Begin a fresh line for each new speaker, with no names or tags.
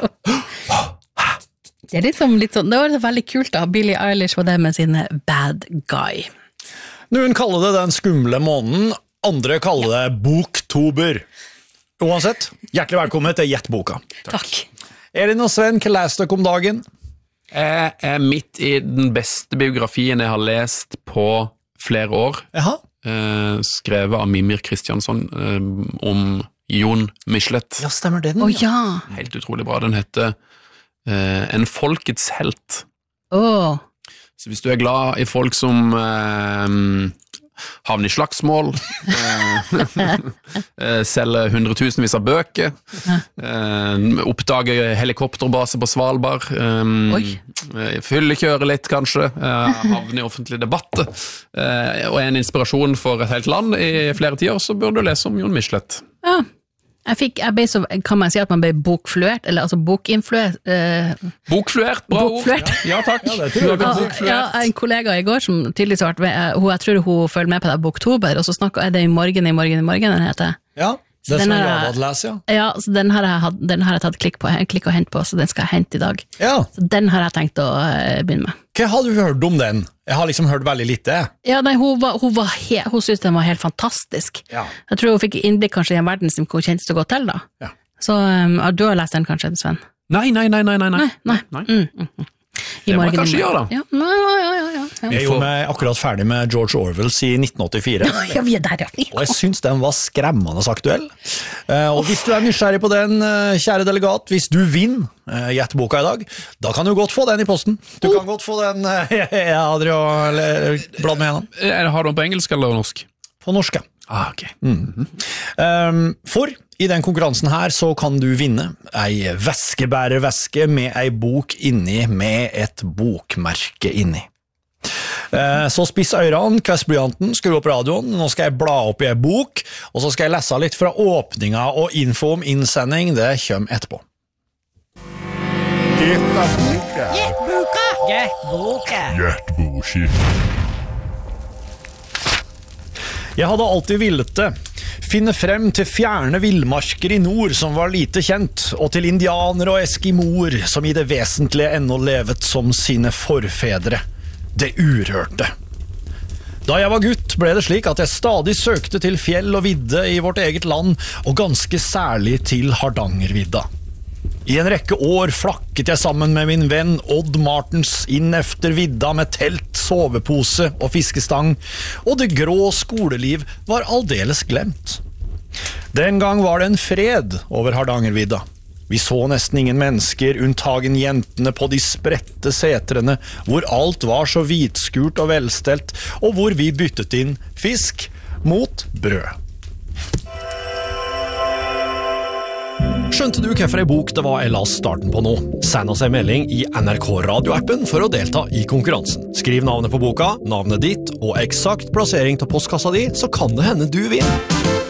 Det litt sånn, det var veldig kult da, Billie Eilish var det med sine Bad Guy.
Noen kaller det den skumle måneden, andre kaller det Boktober. Uansett, hjertelig velkommen til Gjettboka.
Takk.
Elin og Sven, hva leste dere om dagen?
Jeg midt i den beste biografien jeg har lest på flere år.
Jaha.
Skrevet av Mimir Kristjansson om Jon Michelet.
Ja, stemmer det den?
Ja.
Helt utrolig bra. Den heter En folkets helt. Så hvis du er glad i folk som havner i slagsmål, selger hundretusenvis av bøker, oppdager helikopterbase på Svalbard, fyllekjøre litt kanskje, havner i offentlig debatt, og er en inspirasjon for et helt land i flere tider, så bør du lese om Jon Michelet.
Ja. Jeg ble så, kan man si at man ble bokfluert, eller altså bokinfluert?
Bokfluert, bra
bokfluert.
ord. Ja, takk.
Ja, det tror jeg.
Ja, en kollega i går som tydeligvis har vært med, jeg tror hun følger med på det Boktober, og så snakker det i morgen, den heter.
Ja, det som jeg hadde lest, ja.
Ja, så den har jeg tatt klikk og hent på, så den skal jeg hente i dag.
Ja.
Så den har jeg tenkt å begynne med.
Hva har du hørt om den? Jeg har liksom hørt veldig lite.
Ja, nei, hun synes den var helt fantastisk.
Ja.
Jeg tror hun fikk innblikk kanskje i en verden som hun kjente så godt til da.
Ja.
Så du har lest den kanskje, Sven?
Nei.
Det
må jeg kanskje gjøre da.
Ja. Ja.
Jeg er jo akkurat ferdig med George Orwells i 1984.
Ja, vi er der, ja.
Og jeg synes den var skremmende aktuell. Og hvis du er nysgjerrig på den, kjære delegat, hvis du vinner Gjettboka i dag, da kan du godt få den i posten. Du kan godt få den, jeg hadde jo bladd med henne.
Har du den på engelsk eller norsk?
På norsk, ja.
Ok.
For i den konkurransen her så kan du vinne ei væskebærervæske med ei bok inni med et bokmerke inni. Så spiss ørene, kvess blyanten, skru opp radioen, nå skal jeg bla opp i ei bok, og så skal jeg lese litt fra åpninga og info om innsending, det kommer etterpå. Gjettboka. Jeg hadde alltid villet det. Finne frem til fjerne villmarker i nord som var lite kjent, og til indianere og eskimoer som i det vesentlige ennå levet som sine forfedre. Det urørte. Da jeg var gutt ble det slik at jeg stadig søkte til fjell og vidde i vårt eget land, og ganske særlig til Hardangervidda. I en rekke år flakket jeg sammen med min venn Odd Martens inn efter vidda med telt, sovepose og fiskestang, og det grå skoleliv var aldeles glemt. Den gang var det en fred over Hardangervidda. Vi så nesten ingen mennesker, unntagen jentene på de spredte setrene, hvor alt var så hvitskurt og velstelt, og hvor vi byttet inn fisk mot brød. Skjønte du hvorfor en bok det var jeg las starten på nå? Send oss en melding i NRK radioappen for å delta i konkurransen. Skriv navnet på boka, navnet ditt og eksakt plassering til postkassa di, så kan det hende du vinner.